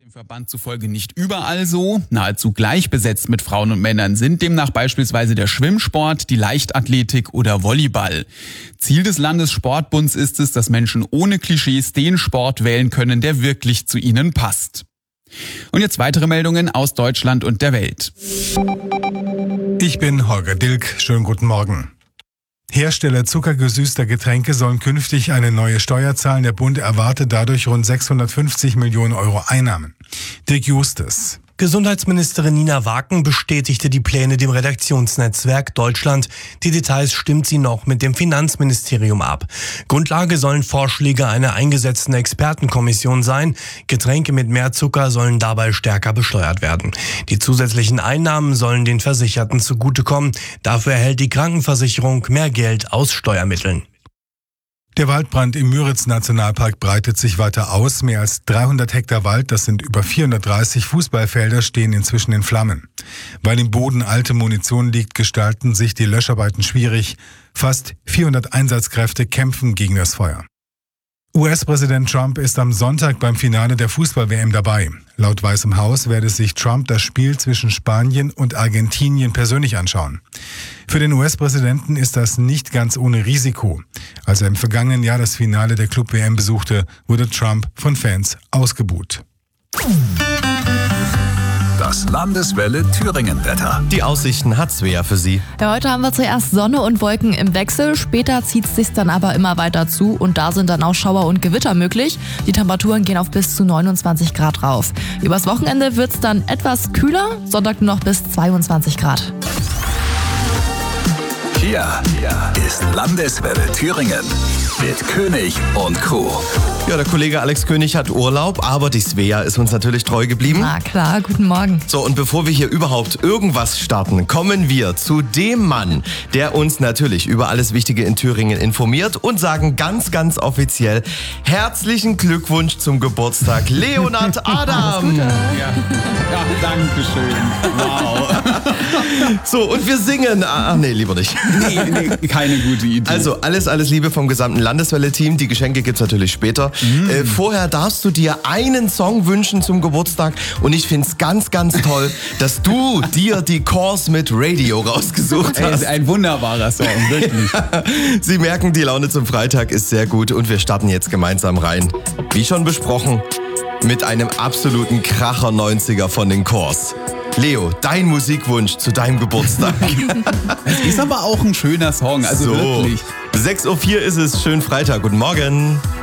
Dem Verband zufolge nicht überall so. Nahezu gleich besetzt mit Frauen und Männern sind demnach beispielsweise der Schwimmsport, die Leichtathletik oder Volleyball. Ziel des Landessportbunds ist es, dass Menschen ohne Klischees den Sport wählen können, der wirklich zu ihnen passt. Und jetzt weitere Meldungen aus Deutschland und der Welt. Ich bin Holger Dilk. Schönen guten Morgen. Hersteller zuckergesüßter Getränke sollen künftig eine neue Steuer zahlen. Der Bund erwartet dadurch rund 650 Millionen Euro Einnahmen. Dirk Justus. Gesundheitsministerin Nina Waken bestätigte die Pläne dem Redaktionsnetzwerk Deutschland. Die Details stimmt sie noch mit dem Finanzministerium ab. Grundlage sollen Vorschläge einer eingesetzten Expertenkommission sein. Getränke mit mehr Zucker sollen dabei stärker besteuert werden. Die zusätzlichen Einnahmen sollen den Versicherten zugutekommen. Dafür erhält die Krankenversicherung mehr Geld aus Steuermitteln. Der Waldbrand im Müritz-Nationalpark breitet sich weiter aus. Mehr als 300 Hektar Wald, das sind über 430 Fußballfelder, stehen inzwischen in Flammen. Weil im Boden alte Munition liegt, gestalten sich die Löscharbeiten schwierig. Fast 400 Einsatzkräfte kämpfen gegen das Feuer. US-Präsident Trump ist am Sonntag beim Finale der Fußball-WM dabei. Laut Weißem Haus werde sich Trump das Spiel zwischen Spanien und Argentinien persönlich anschauen. Für den US-Präsidenten ist das nicht ganz ohne Risiko. Als er im vergangenen Jahr das Finale der Club-WM besuchte, wurde Trump von Fans ausgebuht. Das Landeswelle Thüringen-Wetter. Die Aussichten hat Svea für Sie. Ja, heute haben wir zuerst Sonne und Wolken im Wechsel. Später zieht es sich dann aber immer weiter zu und da sind dann auch Schauer und Gewitter möglich. Die Temperaturen gehen auf bis zu 29 Grad rauf. Übers Wochenende wird es dann etwas kühler, Sonntag nur noch bis 22 Grad. Hier ist Landeswelle Thüringen mit König und Crew. Ja, der Kollege Alex König hat Urlaub, aber die Svea ist uns natürlich treu geblieben. Na klar, guten Morgen. So, und bevor wir hier überhaupt irgendwas starten, kommen wir zu dem Mann, der uns natürlich über alles Wichtige in Thüringen informiert und sagen ganz, ganz offiziell herzlichen Glückwunsch zum Geburtstag, Leonhard Adam. Ja, danke schön. Wow. So, und wir singen. Nee, lieber nicht. Nee, keine gute Idee. Also, alles Liebe vom gesamten Landeswelle-Team. Die Geschenke gibt's natürlich später. Vorher darfst du dir einen Song wünschen zum Geburtstag. Und ich find's ganz, ganz toll, dass du dir die Course mit Radio rausgesucht hast. Ein wunderbarer Song, wirklich. Sie merken, die Laune zum Freitag ist sehr gut und wir starten jetzt gemeinsam rein. Wie schon besprochen, mit einem absoluten Kracher 90er von den Course. Leo, dein Musikwunsch zu deinem Geburtstag. Es ist aber auch ein schöner Song, also so, wirklich. 6:04 Uhr ist es, schönen Freitag, guten Morgen.